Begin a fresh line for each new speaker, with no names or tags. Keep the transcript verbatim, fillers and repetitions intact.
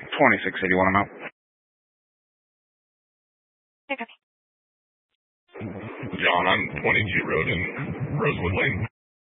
twenty-six eighty-one, I'm out.
John, I'm twenty G Road in Rosewood Lane.